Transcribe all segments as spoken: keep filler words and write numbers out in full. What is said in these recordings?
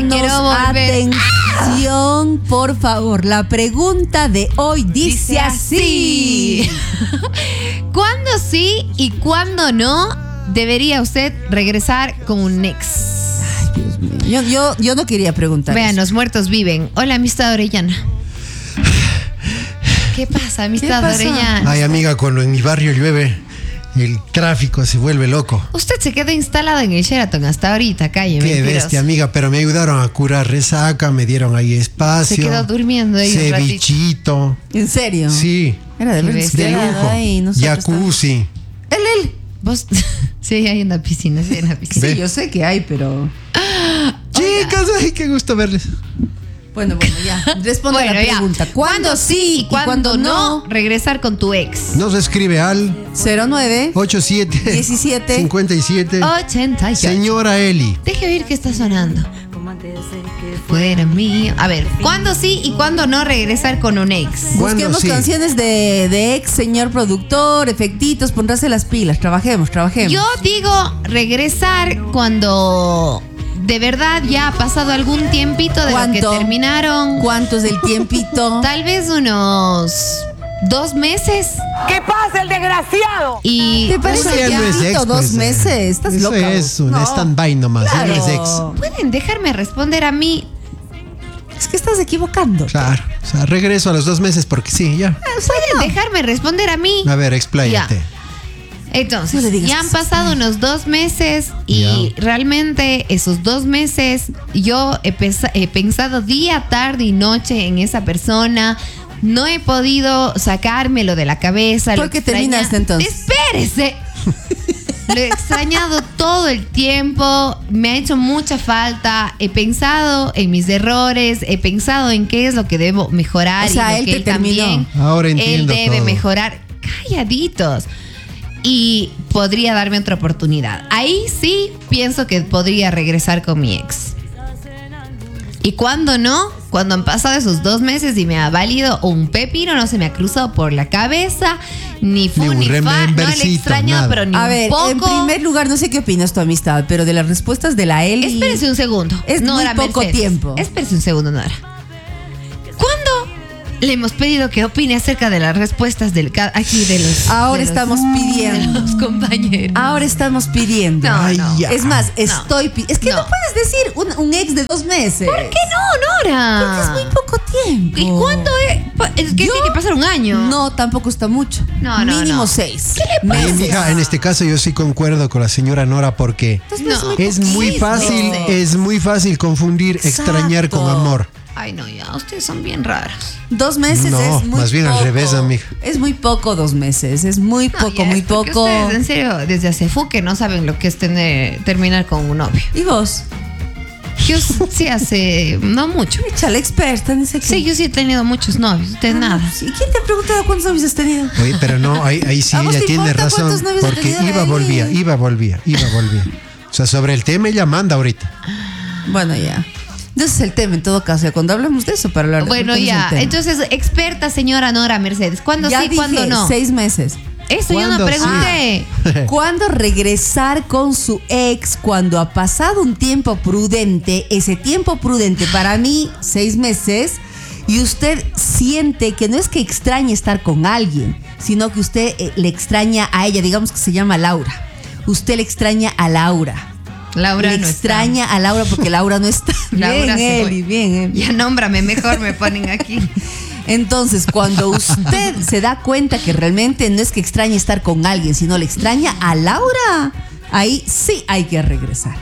hermanos, quiero volver. atención, por favor. La pregunta de hoy dice, dice así. ¿Cuándo sí y cuándo no debería usted regresar con un ex? Ay, Dios mío. Yo, yo, yo no quería preguntar. Vean, eso. los muertos viven. Hola, amistad Orellana. ¿Qué pasa, amistad ¿Qué Orellana? Ay, amiga, cuando en mi barrio llueve, el tráfico se vuelve loco. Usted se quedó instalado en el Sheraton hasta ahorita, calle. Qué mentiroso. bestia, amiga, pero me ayudaron a curar resaca, me dieron ahí espacio. Se quedó durmiendo ahí un ratito. Cevichito. ¿En serio? Sí. Era de Qué verdad. bestia. De lujo. Ay, Jacuzzi. Él, él. Vos, sí, hay una piscina, sí, hay una piscina. Sí, Ve. yo sé que hay, pero... Chicas, ay, qué gusto verles. Bueno, bueno, ya. Responde Bueno, la ya. pregunta. ¿Cuándo sí y cuándo no no? regresar con tu ex? Nos escribe al cero nueve ochenta y siete diecisiete cincuenta y siete. ochenta y ocho. Señora Eli. Deje oír que está sonando. Fuera mío. A ver, ¿cuándo sí y cuándo no regresar con un ex? ¿Cuándo Busquemos sí? canciones de, de ex, señor productor, efectitos, pondrás las pilas. Trabajemos, trabajemos. Yo digo regresar cuando de verdad ya ha pasado algún tiempito de lo que ¿Cuánto? terminaron. ¿Cuánto es el tiempito? Tal vez unos dos meses. ¿Qué pasa, el desgraciado? Y ¿Te parece Eso ya no es tiempito? ex, Dos pues, meses. Estás Eso loca. es un No. stand-by nomás, ya no es ex. Claro. pueden dejarme responder a mí. Es que estás equivocando. Claro, o sea, regreso a los dos meses porque sí, ya. Pueden dejarme responder a mí. A ver, expláyate. Ya. Entonces, No le digas ya han eso. pasado unos dos meses y Ya. realmente esos dos meses yo he, pesa- he pensado día, tarde y noche en esa persona. No he podido sacármelo de la cabeza. ¿Por lo qué extraña- terminaste entonces? ¡Espérese! Lo he extrañado todo el tiempo, me ha hecho mucha falta, he pensado en mis errores, he pensado en qué es lo que debo mejorar. O sea, y lo él que te él terminó. también, Ahora él entiendo debe todo. mejorar. Calladitos. Y podría darme otra oportunidad. Ahí sí pienso que podría regresar con mi ex. Y cuando no, cuando han pasado esos dos meses y me ha valido un pepino, no se me ha cruzado por la cabeza, ni fu Ni un ni, fa, no le remembercito, extraño, nada. pero ni A un ver, poco. en primer lugar, no sé qué opinas tu amistad, pero de las respuestas de la Eli. Espérese un segundo. Es muy Nora poco Mercedes. tiempo. Espérese un segundo, Nora. ¿Cuándo le hemos pedido que opine acerca de las respuestas del ca- aquí de los Ahora de los- estamos pidiendo. de los compañeros? Ahora estamos pidiendo. No, Ay, no. ya. Es más, estoy pi- Es que no, No. puedes decir un, un ex de dos meses. ¿Por qué no, Nora? Porque es muy poco tiempo. ¿Y cuánto es? Pa- Es que Yo- tiene que pasar un año. No, tampoco está mucho. No, no, Mínimo no. seis. Ay, meses. mija, en este caso yo sí concuerdo con la señora Nora porque No. es muy poquito. fácil, es muy fácil confundir extrañar con Exacto. amor. Ay, no, ya, ustedes son bien raros. Dos meses No, es muy más bien al poco. revés, amiga. Es muy poco dos meses. Es muy No, poco, ya, muy es porque poco. Ustedes, en serio, desde hace fu que no saben lo que es tener, terminar con un novio. ¿Y vos? Yo sí hace, no mucho. Échale experta en ese Sí, yo sí he tenido muchos novios, usted nada. ¿Y quién te ha preguntado cuántos novios has tenido? Oye, pero no, ahí, ahí sí ¿A vos ella te tiene importa razón cuántos novios ha porque tenido iba, Eli? volvía, iba, volvía, iba, volvía. O sea, sobre el tema ella manda ahorita. Bueno, ya. Ese es el tema en todo caso. Cuando hablamos de eso, para hablar de Bueno, ese es el ya. tema. Entonces, experta señora Nora Mercedes. ¿Cuándo ya sí, dije, cuándo no? seis meses. Eso yo no ¿Cuándo pregunté. ¿Cuándo regresar con su ex cuando ha pasado un tiempo prudente? Ese tiempo prudente para mí, seis meses, y usted siente que no es que extrañe estar con alguien, sino que usted eh, le extraña a ella, digamos que se llama Laura. Usted le extraña a Laura. Laura le no extraña a Laura porque Laura no está. Laura bien, se Eli, fue. bien, Eli. está. Ya nómbrame, mejor me ponen aquí. Entonces, cuando usted se da cuenta que realmente no es que extrañe estar con alguien, sino le extraña a Laura, ahí sí hay que regresar.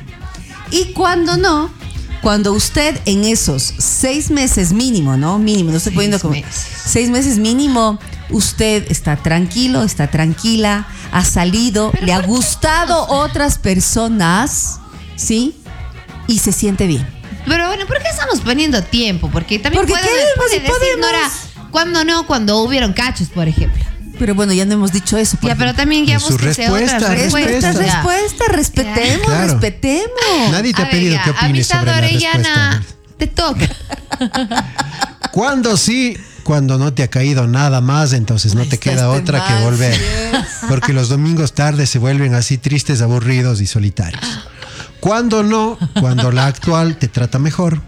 Y cuando no, cuando usted en esos seis meses mínimo, ¿no? Mínimo, no estoy Seis poniendo como meses. seis meses mínimo, usted está tranquilo, está tranquila, ha salido, le ha gustado otras personas, ¿sí? Y se siente bien. Pero bueno, ¿por qué estamos poniendo tiempo? Porque también Porque puede, queremos puede y decir, podemos. Nora, ¿cuándo no? Cuando hubieron cachos, por ejemplo. Pero bueno, ya no hemos dicho eso. por Ya, pero ejemplo. también ya En su búsquese respuesta, otras respuestas. Respuesta, ya. respuesta, respetemos, Claro. respetemos. Nadie te A ha ver, pedido ya, que opines amistad sobre la Orellana, respuesta. te toca. ¿Cuándo sí? Cuando no te ha caído nada más, entonces no Ahí te está queda este otra que man, volver. sí es. Porque los domingos tardes se vuelven así tristes, aburridos y solitarios. Cuando no, cuando la actual te trata mejor.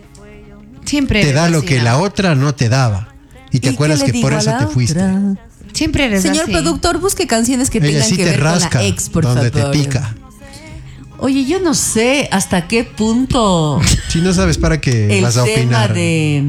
Siempre Te eres da lo así, que ¿no? la otra no te daba. Y te ¿Y acuerdas qué le que por digo a eso la te fuiste. otra? Siempre eres Señor así. productor, busque canciones que Ella tengan sí que te ver rasca con la ex, por donde favor. te pica. Oye, yo no sé hasta qué punto Si no sabes para qué el vas a tema opinar. de,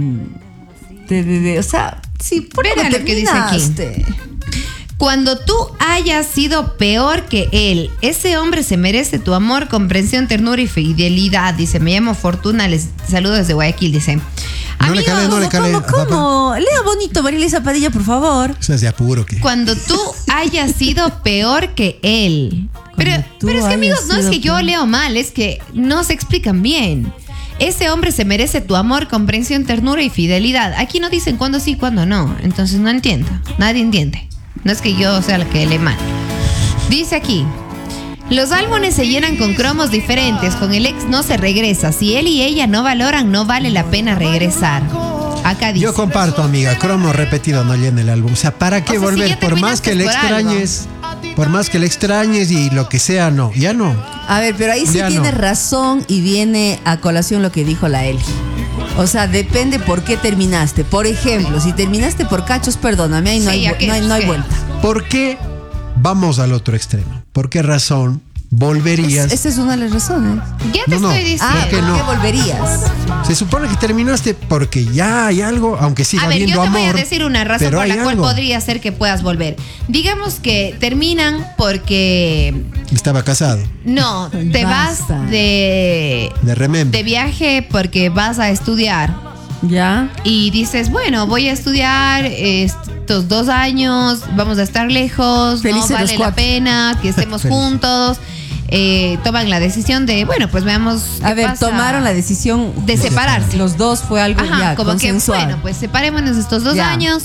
de, de, de- o sea, sí, ¿por qué Verá no lo que dice aquí. terminaste? Cuando tú hayas sido peor que él, ese hombre se merece tu amor, comprensión, ternura y fidelidad. Dice, me llamo Fortuna, les saludo desde Guayaquil, dice. No le cale, no le cale. ¿Cómo, cómo, cómo? Lea bonito, María Elisa Padilla, por favor. O sea, es de apuro que. Cuando tú hayas sido peor que él. Pero, Cuando tú pero es que, hayas amigos, no es sido que yo peor. leo mal, es que no se explican bien. Ese hombre se merece tu amor, comprensión, ternura y fidelidad. Aquí no dicen cuándo sí, cuándo no. Entonces no entiendo. Nadie entiende. No es que yo sea la que lee mal. Dice aquí. Los álbumes se llenan con cromos diferentes. Con el ex no se regresa. Si él y ella no valoran, no vale la pena regresar. Acá dice. Yo comparto, amiga. Cromo repetido no llena el álbum. O sea, ¿para qué O sea, si volver? ya Por más terminaste que le por extrañes. Por más que le extrañes y lo que sea, no. Ya no. A ver, pero ahí sí Ya tiene no. razón y viene a colación lo que dijo la Eli. O sea, depende por qué terminaste. Por ejemplo, si terminaste por cachos, perdóname, ahí no, Sí, hay, ¿a vu- qué? no, hay, no hay ¿Qué? vuelta. ¿Por qué vamos al otro extremo? ¿Por qué razón volverías? Esa es una de las razones. Ya te No, no. estoy diciendo. Ah, que ¿por no? qué volverías? Se supone que terminaste porque ya hay algo, aunque siga A ver, habiendo yo te amor. voy a decir una razón pero por la hay cual algo. podría ser que puedas volver. Digamos que terminan porque Estaba casado. no, te Basta. vas de, De remember. de viaje porque vas a estudiar ¿Ya? y dices, bueno, voy a estudiar estos dos años, vamos a estar lejos, Felices no los vale la cuatro. pena que estemos Felices. juntos. Eh, toman la decisión de, bueno, pues veamos. A qué ver, pasa. tomaron la decisión de separarse. Los dos fue algo Ajá, ya como que, consensuado. bueno, pues separémonos estos dos Ya. años.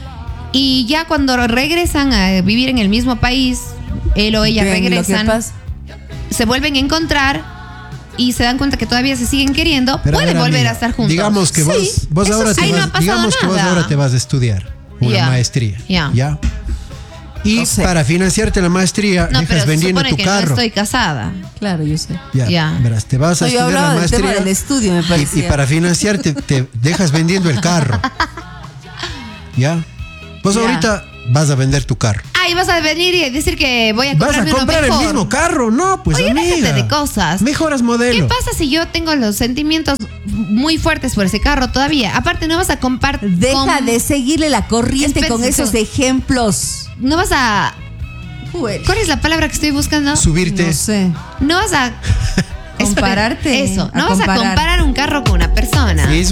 Y ya cuando regresan a vivir en el mismo país, él o ella Ven, lo que regresan, pasa- se vuelven a encontrar y se dan cuenta que todavía se siguen queriendo, Pero pueden ver, volver amiga, a estar juntos. Digamos que Sí, vos, vos eso ahora sí, te no vas, ha pasado digamos que vos nada. ahora te vas a estudiar una Ya. maestría. Ya. ¿Ya? Y No sé. para financiarte la maestría, No, dejas pero se vendiendo supone tu que carro. no estoy casada. Claro, yo sé. Ya, Ya. verás, te vas a No, yo estudiar hablaba la del maestría. tema del estudio, me y, parecía. y para financiarte, te dejas vendiendo el carro. ¿Ya? Vos Ya. ahorita vas a vender tu carro. Ah, y vas a venir y decir que voy a ¿Vas a comprarme uno comprar el mejor. mismo carro? No, pues Oye, amiga. déjate de cosas. Mejoras modelo. ¿Qué pasa si yo tengo los sentimientos muy fuertes por ese carro todavía? Aparte, no vas a comprar. Deja com- de seguirle la corriente con Espérense, esos ejemplos. No vas a. ¿Cuál es la palabra que estoy buscando? Subirte. No sé. No vas a. Compararte, Eso, a no vas a comparar. comparar un carro con una persona. Sí,